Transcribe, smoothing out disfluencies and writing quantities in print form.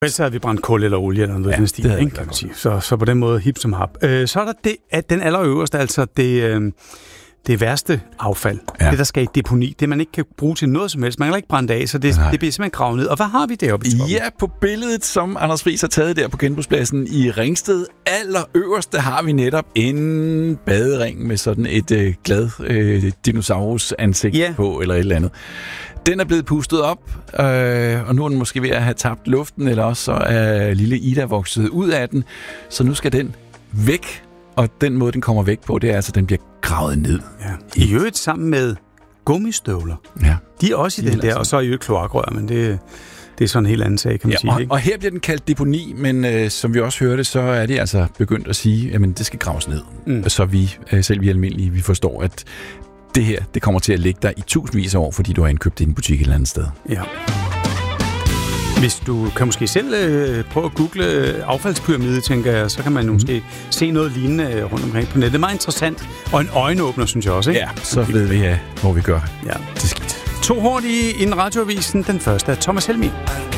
Så havde vi brændt kul eller olie eller noget, den stil, ikke, kan man sige. Så på den måde hip som hap. Så er der det, at den allerøverste, altså det værste affald, det der skal i deponi, det man ikke kan bruge til noget som helst, man kan ikke brænde af, så det bliver simpelthen gravet ned. Og hvad har vi deroppe i toppen? Ja, på billedet, som Anders Friis har taget der på genbrugspladsen i Ringsted, allerøverst, der har vi netop en badering med sådan et glad dinosaurus ansigt på, eller et eller andet. Den er blevet pustet op, og nu er den måske ved at have tabt luften, eller også så er lille Ida vokset ud af den, så nu skal den væk. Og den måde, den kommer væk på, det er altså, at den bliver gravet ned. Ja. I øvrigt sammen med gummistøvler. Ja. De er også i den der, og så er i øvrigt kloakrør, men det er sådan en helt anden sag, kan man sige. Ikke? Og her bliver den kaldt deponi, men som vi også hørte, så er det altså begyndt at sige, at det skal graves ned. Så vi, selv vi almindelige, vi forstår, at det her, det kommer til at ligge der i tusindvis af år, fordi du har indkøbt det i en butik et eller andet sted. Ja. Hvis du kan måske selv prøve at google affaldspyramide, tænker jeg, så kan man måske se noget lignende rundt omkring på nettet. Det er meget interessant, og en øjenåbner, synes jeg også. Ikke? Ja, så ved vi, hvor vi gør det skidt. 2 hurtige inden radioavisen. Den første er Thomas Helmig.